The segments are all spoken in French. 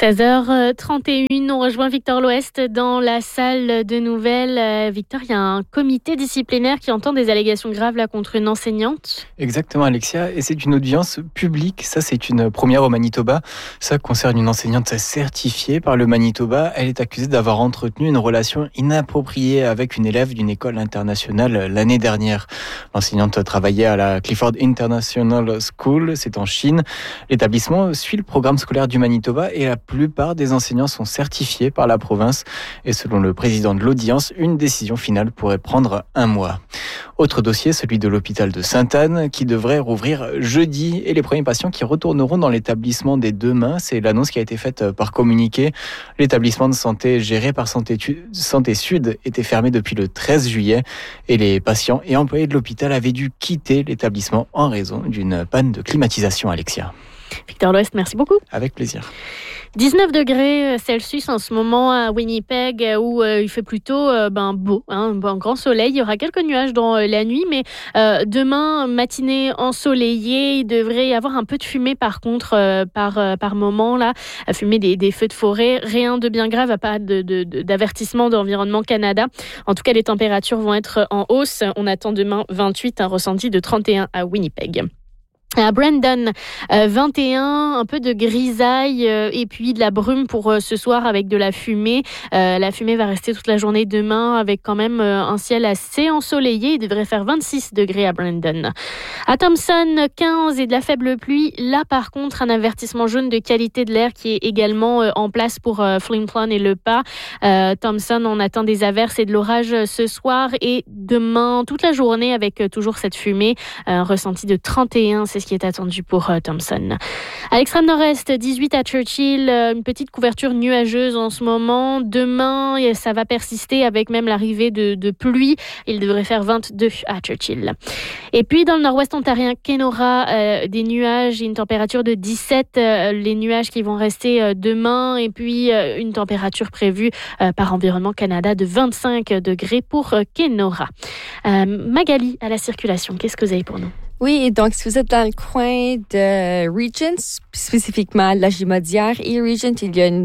16h31, on rejoint Victor L'Ouest dans la salle de nouvelles. Victor, il y a un comité disciplinaire qui entend des allégations graves là contre une enseignante. Exactement Alexia, et c'est une audience publique, ça c'est une première au Manitoba. Ça concerne une enseignante certifiée par le Manitoba. Elle est accusée d'avoir entretenu une relation inappropriée avec une élève d'une école internationale l'année dernière. L'enseignante travaillait à la Clifford International School, c'est en Chine. L'établissement suit le programme scolaire du Manitoba et la plupart des enseignants sont certifiés par la province. Et selon le président de l'audience, une décision finale pourrait prendre 1 mois. Autre dossier, celui de l'hôpital de Sainte-Anne, qui devrait rouvrir jeudi. Et les premiers patients qui retourneront dans l'établissement dès demain, c'est l'annonce qui a été faite par communiqué. L'établissement de santé géré par Santé Sud était fermé depuis le 13 juillet. Et les patients et employés de l'hôpital avaient dû quitter l'établissement en raison d'une panne de climatisation, Alexia. Victor L'Ouest, merci beaucoup. Avec plaisir. 19 degrés Celsius en ce moment à Winnipeg où il fait plutôt beau, un grand soleil. Il y aura quelques nuages dans la nuit, mais demain, matinée ensoleillée, il devrait y avoir un peu de fumée par contre par moment là, fumée des feux de forêt. Rien de bien grave, pas d'avertissement d'Environnement Canada. En tout cas, les températures vont être en hausse. On attend demain 28, un ressenti de 31 à Winnipeg. À Brandon, 21, un peu de grisaille et puis de la brume pour ce soir avec de la fumée. La fumée va rester toute la journée demain avec quand même un ciel assez ensoleillé. Il devrait faire 26 degrés à Brandon. À Thompson, 15 et de la faible pluie. Là, par contre, un avertissement jaune de qualité de l'air qui est également en place pour Flin Flon et Le Pas. Thompson, on attend des averses et de l'orage ce soir et demain, toute la journée avec toujours cette fumée. Ressenti de 31, c'est ce qui est attendu pour Thompson. À l'extrême nord-est, 18 à Churchill, une petite couverture nuageuse en ce moment. Demain, ça va persister avec même l'arrivée de pluie. Il devrait faire 22 à Churchill. Et puis dans le nord-ouest ontarien, Kenora, des nuages et une température de 17. Les nuages qui vont rester demain et puis une température prévue par Environnement Canada de 25 degrés pour Kenora. Magali, à la circulation, qu'est-ce que vous avez pour nous? Oui, donc si vous êtes dans le coin de Regent, spécifiquement la Gimaudière et Regent, il y a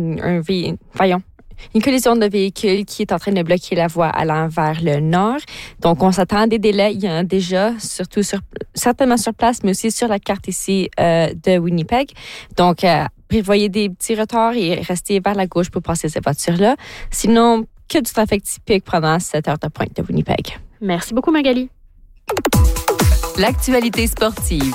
une collision de véhicules qui est en train de bloquer la voie allant vers le nord. Donc, on s'attend à des délais. Il y en a déjà, certainement sur place, mais aussi sur la carte ici de Winnipeg. Donc, prévoyez des petits retards et restez vers la gauche pour passer ces voitures-là. Sinon, que du trafic typique pendant cette heure de pointe de Winnipeg. Merci beaucoup, Magali. L'actualité sportive.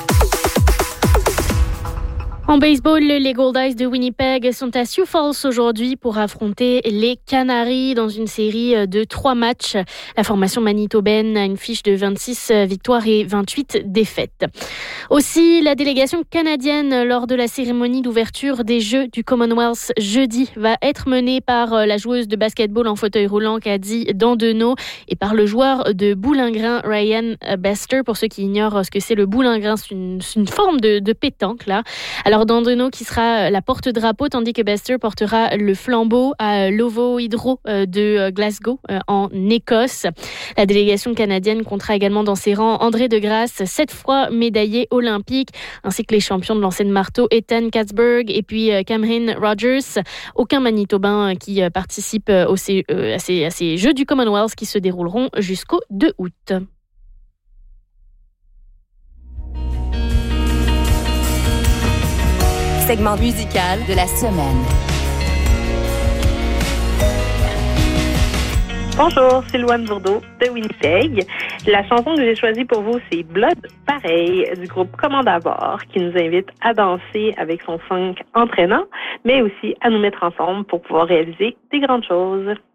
En baseball, les Goldeyes de Winnipeg sont à Sioux Falls aujourd'hui pour affronter les Canaries dans une série de 3 matchs. La formation manitobaine a une fiche de 26 victoires et 28 défaites. Aussi, la délégation canadienne lors de la cérémonie d'ouverture des Jeux du Commonwealth jeudi va être menée par la joueuse de basketball en fauteuil roulant Caddy Dandenot et par le joueur de boulingrin Ryan Bester. Pour ceux qui ignorent ce que c'est le boulingrin, c'est une forme de pétanque là. Alors Dandenot qui sera la porte-drapeau tandis que Bester portera le flambeau à l'Ovo Hydro de Glasgow en Écosse. La délégation canadienne comptera également dans ses rangs André Degrasse, 7 fois médaillé olympique, ainsi que les champions de lancer de marteau Ethan Katzberg et puis Cameron Rogers. Aucun Manitobain qui participe à ces Jeux du Commonwealth qui se dérouleront jusqu'au 2 août. Segment musical de la semaine. Bonjour, c'est Louane Bourdeau de Winnipeg. La chanson que j'ai choisie pour vous, c'est Blood Pareil du groupe Commande à bord qui nous invite à danser avec son funk entraînant, mais aussi à nous mettre ensemble pour pouvoir réaliser des grandes choses.